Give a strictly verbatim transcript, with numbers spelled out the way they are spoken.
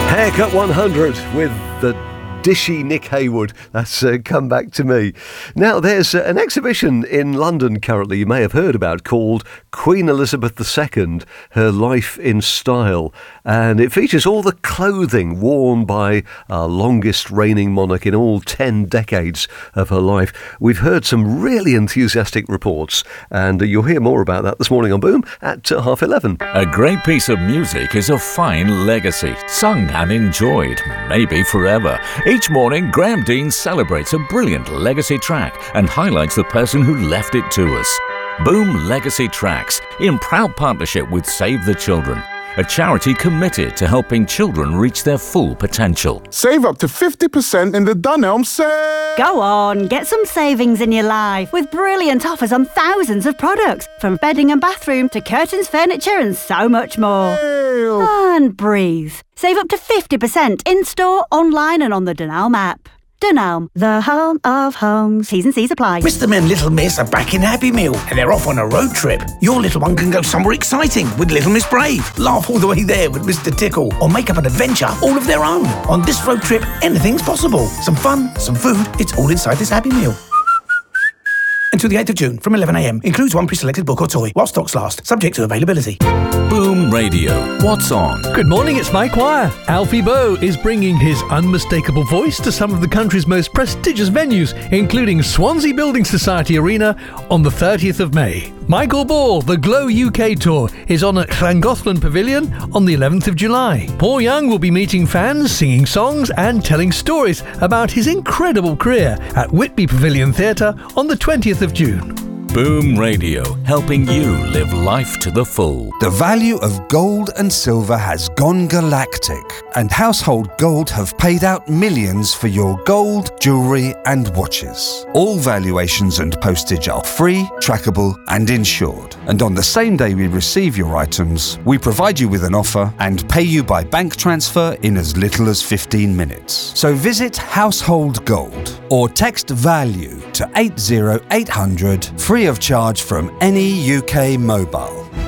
Haircut one hundred with the dishy Nick Haywood. That's uh, Come Back to Me. Now, there's uh, an exhibition in London currently you may have heard about called Queen Elizabeth the Second, Her Life in Style. And it features all the clothing worn by our longest reigning monarch in all ten decades of her life. We've heard some really enthusiastic reports, and uh, you'll hear more about that this morning on Boom at uh, half eleven. A great piece of music is a fine legacy, sung and enjoyed, maybe forever. Each morning, Graham Dean celebrates a brilliant legacy track and highlights the person who left it to us. Boom Legacy Tracks, in proud partnership with Save the Children, a charity committed to helping children reach their full potential. Save up to fifty percent in the Dunelm sale! Go on, get some savings in your life with brilliant offers on thousands of products, from bedding and bathroom to curtains, furniture and so much more. Ew. And breathe. Save up to fifty percent in-store, online and on the Dunelm app. Dunelm, the home of homes. T's and C's apply. Mister and Little Miss are back in Happy Meal and they're off on a road trip. Your little one can go somewhere exciting with Little Miss Brave, laugh all the way there with Mister Tickle, or make up an adventure all of their own. On this road trip, anything's possible. Some fun, some food, it's all inside this Happy Meal. Until the eighth of June from eleven a m. Includes one pre-selected book or toy while stocks last. Subject to availability. Boom Radio. What's on? Good morning, it's Mike Wire. Alfie Boe is bringing his unmistakable voice to some of the country's most prestigious venues, including Swansea Building Society Arena on the thirtieth of May. Michael Ball, the Glow U K Tour, is on at Llangollen Pavilion on the eleventh of July. Paul Young will be meeting fans, singing songs and telling stories about his incredible career at Whitby Pavilion Theatre on the twentieth of June. Boom Radio, helping you live life to the full. The value of gold and silver has gone galactic, and Household Gold have paid out millions for your gold, jewellery and watches. All valuations and postage are free, trackable and insured. And on the same day we receive your items, we provide you with an offer and pay you by bank transfer in as little as fifteen minutes. So visit Household Gold or text VALUE to eight zero eight hundred, free of charge from any U K mobile.